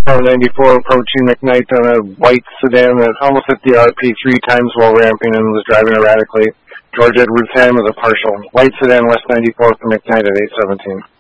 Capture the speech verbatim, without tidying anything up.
ninety-four approaching McKnight on a white sedan that almost hit the R P three times while ramping and was driving erratically. George Edwards Ham is a partial. White sedan, West ninety-four for McKnight at eight seventeen.